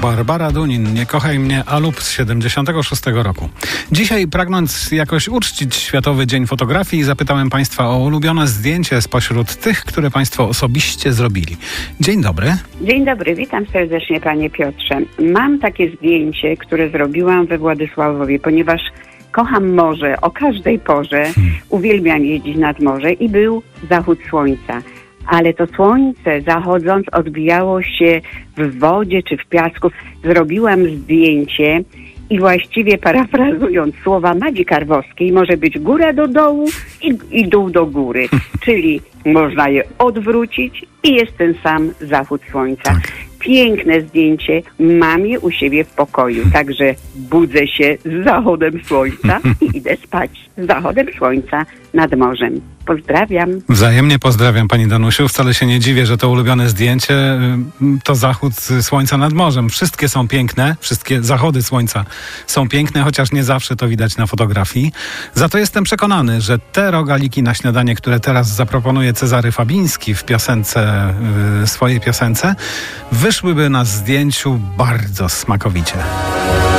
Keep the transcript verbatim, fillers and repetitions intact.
Barbara Dunin, Nie kochaj mnie, Alup z siedemdziesiątego szóstego roku. Dzisiaj, pragnąc jakoś uczcić Światowy Dzień Fotografii, zapytałem Państwa o ulubione zdjęcie spośród tych, które Państwo osobiście zrobili. Dzień dobry. Dzień dobry, witam serdecznie Panie Piotrze. Mam takie zdjęcie, które zrobiłam we Władysławowie, ponieważ kocham morze o każdej porze, hmm. uwielbiam jeździć nad morze i był zachód słońca. Ale to słońce zachodząc odbijało się w wodzie czy w piasku. Zrobiłam zdjęcie i właściwie parafrazując słowa Madzi Karwowskiej, może być góra do dołu i, i dół do góry. Czyli można je odwrócić i jest ten sam zachód słońca. Tak. Piękne zdjęcie, mam je u siebie w pokoju, także budzę się z zachodem słońca i idę spać z zachodem słońca nad morzem. Pozdrawiam. Wzajemnie pozdrawiam Pani Danusiu. Wcale się nie dziwię, że to ulubione zdjęcie to zachód słońca nad morzem. Wszystkie są piękne, wszystkie zachody słońca są piękne, chociaż nie zawsze to widać na fotografii. Za to jestem przekonany, że te rogaliki na śniadanie, które teraz zaproponuje Cezary Fabiński w piosence, w swojej piosence, wyszłyby na zdjęciu bardzo smakowicie.